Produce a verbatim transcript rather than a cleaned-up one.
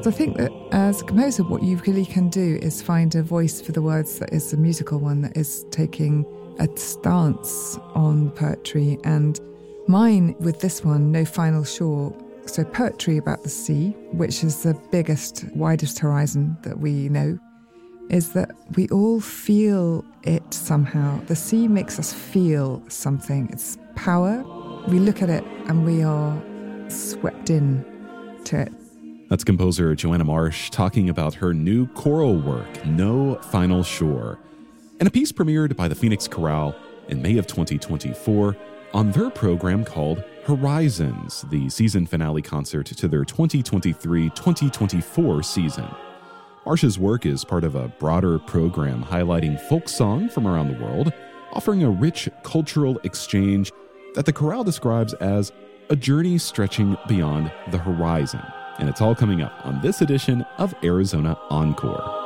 So I think that as a composer, what you really can do is find a voice for the words that is a musical one, that is taking a stance on poetry. And mine with this one, No Final Shore, so poetry about the sea, which is the biggest, widest horizon that we know, is that we all feel it somehow. The sea makes us feel something. It's power. We look at it and we are swept in to it. That's composer Joanna Marsh talking about her new choral work, No Final Shore, and a piece premiered by the Phoenix Chorale in May of twenty twenty-four on their program called Horizons, the season finale concert to their twenty twenty-three twenty twenty-four season. Marsh's work is part of a broader program highlighting folk song from around the world, offering a rich cultural exchange that the chorale describes as a journey stretching beyond the horizon. And it's all coming up on this edition of Arizona Encore.